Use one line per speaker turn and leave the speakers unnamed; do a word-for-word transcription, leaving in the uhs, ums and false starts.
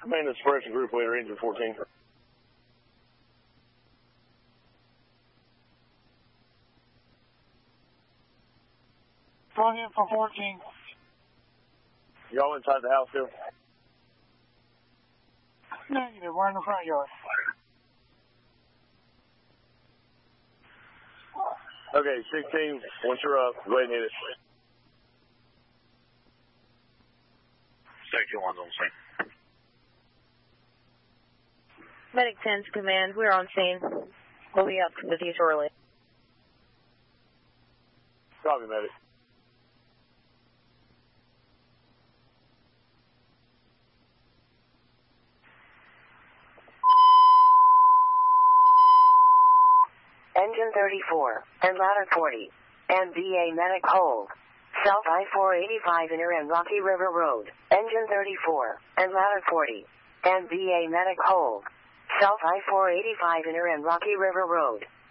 Command the suppression group leader, engine fourteen.
Going in for fourteen.
Y'all inside the house still?
Negative, we're in the front yard.
Okay, sixteen, once you're up, go ahead and hit it.
Section one's on scene.
Medic ten to command, we're on scene. We'll be up with you shortly.
Copy, medic.
Engine thirty-four, and ladder forty, and B A medic hold. South I four eighty-five inner and Rocky River Road. Engine thirty-four, and ladder forty, and B A medic hold. South I four eighty-five inner and Rocky River Road.